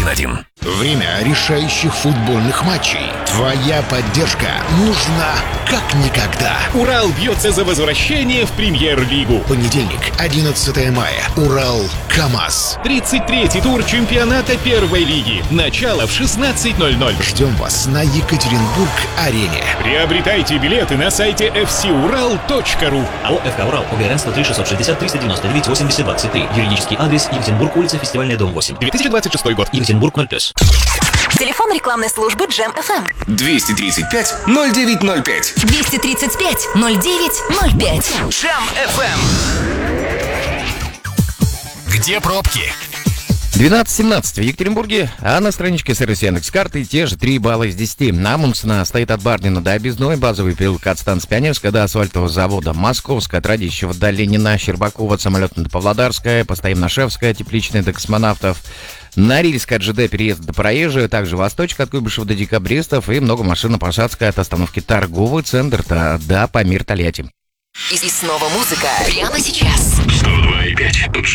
101.1. Время решающих футбольных матчей. Твоя поддержка нужна как никогда. Урал бьется за возвращение в Премьер-лигу. Понедельник, 11 мая. Урал-КамАЗ. 33-й тур чемпионата первой лиги. Начало в 16:00. Ждем вас на Екатеринбург-арене. Приобретайте билеты на сайте fcural.ru. АО «ФК Урал», УГРН 103 660 399 80 23. Юридический адрес: Екатеринбург, улица Фестивальная, дом 8. 2026 год. Екатеринбург 0+. Телефон рекламной службы Джем FM. 235-0905. 235-0905. Джем FM. Где пробки? 12:17 в Екатеринбурге, а на страничке сервиса Яндекс.Карты те же 3 балла из 10. Амундсена стоит от Барнина до Объездной, базовый переулок от станции Пионерская до асфальтового завода Московская, от Радищева до Ленина, Щербакова, Самолетная до Павлодарская, постоим на Шевская, Тепличная до Космонавтов, Норильская от ЖД переезд до Проезжей, также Восточка от Куйбышева до Декабристов и много машинно-посадская от остановки Торговый центр до Памир-Тольятти. И снова музыка прямо сейчас. 102.5.